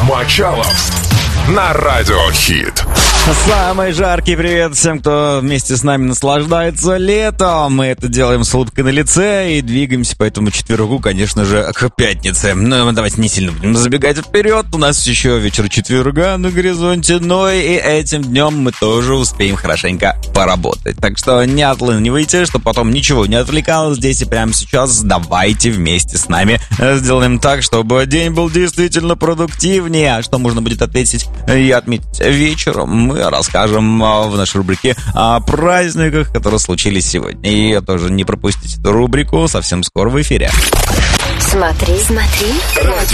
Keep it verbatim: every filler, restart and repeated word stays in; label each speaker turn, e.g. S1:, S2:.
S1: Мочалов на Радио Хит.
S2: Самый жаркий привет всем, кто вместе с нами наслаждается летом. Мы это делаем с улыбкой на лице и двигаемся по этому четвергу, конечно же, к пятнице. Ну, давайте не сильно будем забегать вперед. У нас еще вечер четверга на горизонте, но и этим днем мы тоже успеем хорошенько поработать. Так что не отлынивайте, чтобы потом ничего не отвлекало здесь и прямо сейчас. Давайте вместе с нами сделаем так, чтобы день был действительно продуктивнее. Что можно будет ответить и отметить вечером, мы расскажем в нашей рубрике о праздниках, которые случились сегодня. И тоже не пропустите эту рубрику совсем скоро в эфире.
S3: Смотри, смотри.
S1: Радио